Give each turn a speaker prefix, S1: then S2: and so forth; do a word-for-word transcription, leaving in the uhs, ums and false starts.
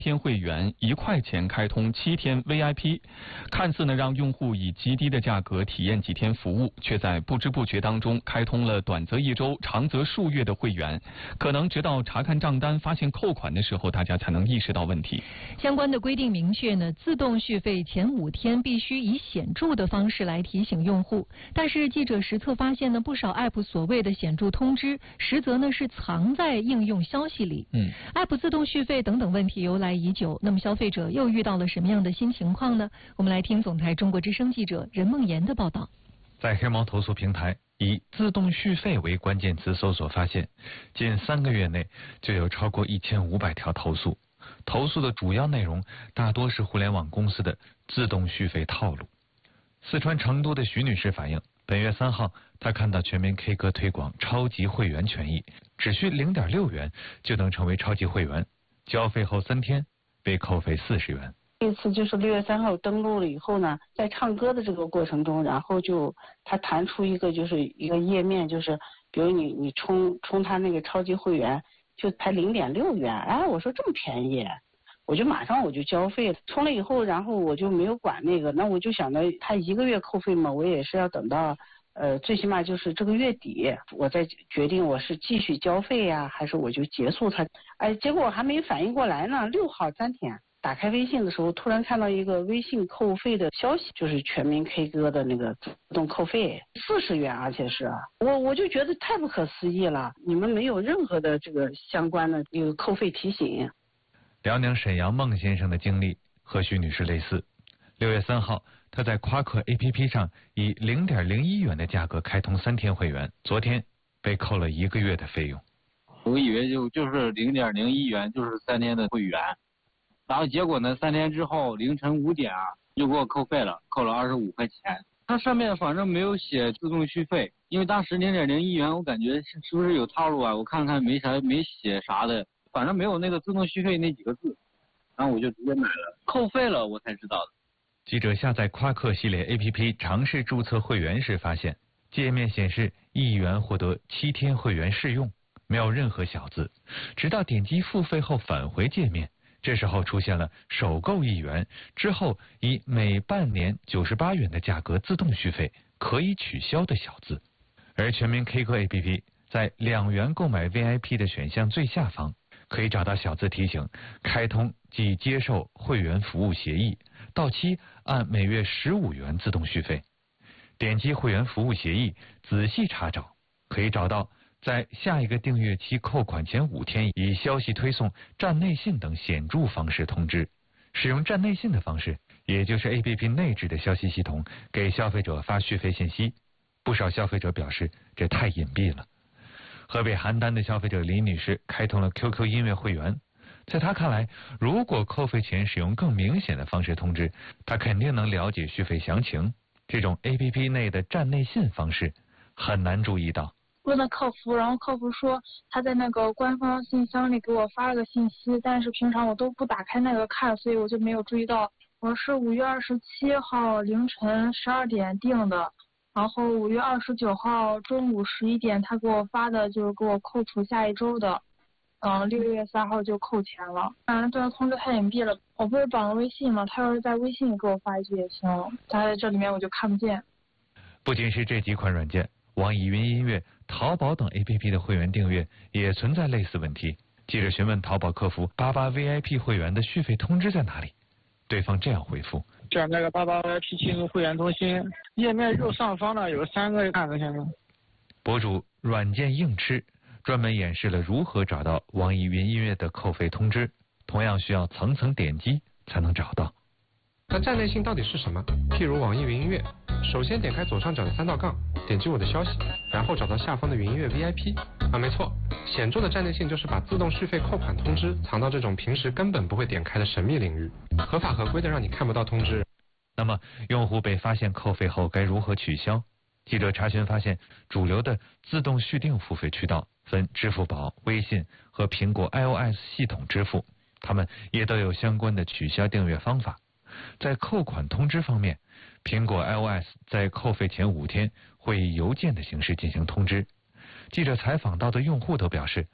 S1: 天会员一块钱开通七天 V I P， 看似呢让用户以极低的价格体验几天服务，却在不知不觉当中开通了短则一周、长则数月的会员。可能直到查看账单发现扣款的时候，大家才能意识到问题。
S2: 相关的规定明确呢，自动续费前五天必须以显著的方式来提醒用户。但是记者实测发现呢，不少 App 所谓的显著通知，实则呢是藏在应用消息里。
S1: 嗯
S2: ，App 自动续费等等问题由来已久，那么消费者又遇到了什么样的新情况呢？我们来听总台中国之声记者任梦妍的报道。
S3: 在黑猫投诉平台以自动续费为关键词搜索发现，近三个月内就有超过一千五百条投诉，投诉的主要内容大多是互联网公司的自动续费套路。四川成都的徐女士反映，本月三号，她看到全民 K 歌推广超级会员权益，只需零点六元就能成为超级会员，交费后三天被扣费四十元。
S4: 这次就是六月三号登录了以后呢，在唱歌的这个过程中，然后就它弹出一个就是一个页面，就是比如你你充充它那个超级会员就才零点六元，哎，我说这么便宜，我就马上我就交费了。充了以后，然后我就没有管那个，那我就想着它一个月扣费嘛，我也是要等到呃最起码就是这个月底，我再决定我是继续交费呀、啊，还是我就结束它。哎，结果我还没反应过来呢，六号三天。打开微信的时候，突然看到一个微信扣费的消息，就是全民 K 歌的那个自动扣费四十元，而且是我我就觉得太不可思议了，你们没有任何的这个相关的一个扣费提醒。
S3: 辽宁沈阳孟先生的经历和徐女士类似，六月三号，他在夸克 A P P 上以零点零一元的价格开通三天会员，昨天被扣了一个月的费用。
S5: 我以为就就是零点零一元就是三天的会员。然后结果呢？三天之后凌晨五点啊，就给我扣费了，扣了二十五块钱。它上面反正没有写自动续费，因为当时零点零一元，我感觉是是不是有套路啊？我看看没啥没写啥的，反正没有那个自动续费那几个字，然后我就直接买了，扣费了我才知道的。
S3: 记者下载夸克系列 A P P 尝试注册会员时发现，界面显示一元获得七天会员试用，没有任何小字，直到点击付费后返回界面。这时候出现了首购一元之后以每半年九十八元的价格自动续费可以取消的小字，而全民 K 歌 A P P 在两元购买 V I P 的选项最下方可以找到小字提醒开通即接受会员服务协议，到期按每月十五元自动续费。点击会员服务协议仔细查找，可以找到在下一个订阅期扣款前五天以消息推送、站内信等显著方式通知。使用站内信的方式，也就是 A P P 内置的消息系统给消费者发续费信息。不少消费者表示这太隐蔽了。河北邯郸的消费者李女士开通了 Q Q 音乐会员，在她看来，如果扣费前使用更明显的方式通知，她肯定能了解续费详情。这种 A P P 内的站内信方式很难注意到。
S6: 问了客服，然后客服说他在那个官方信箱里给我发了个信息，但是平常我都不打开那个看，所以我就没有注意到。我是五月二十七号凌晨十二点订的，然后五月二十九号中午十一点他给我发的就是给我扣除下一周的，嗯，六月三号就扣钱了。反正这个通知太隐蔽了，我不是绑了微信吗？他要是在微信里给我发一句也行，他在这里面我就看不见。
S3: 不仅是这几款软件，网易云音乐、淘宝等 A P P 的会员订阅也存在类似问题。记者询问淘宝客服八八 V I P 会员的续费通知在哪里，对方这样回复：
S7: 在那个八八 V I P 进入会员中心页面右上方呢有三个看个现在。
S3: 博主软件硬吃专门演示了如何找到网易云音乐的扣费通知，同样需要层层点击才能找到。
S8: 那站内信到底是什么？譬如网易云音乐，首先点开左上角的三道杠，点击我的消息，然后找到下方的云音乐 V I P。啊，没错，显著的站内信就是把自动续费扣款通知藏到这种平时根本不会点开的神秘领域，合法合规的让你看不到通知。
S3: 那么，用户被发现扣费后该如何取消？记者查询发现，主流的自动续订付费渠道分支付宝、微信和苹果 I O S 系统支付，它们也都有相关的取消订阅方法。在扣款通知方面，苹果 I O S 在扣费前五天会以邮件的形式进行通知。记者采访到的用户都表示，